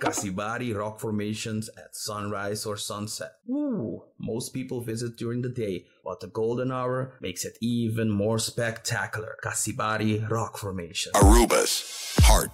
Casibari rock formations at sunrise or sunset. Ooh, most people visit during the day, but the golden hour makes it even more spectacular. Casibari rock formation. Aruba's heart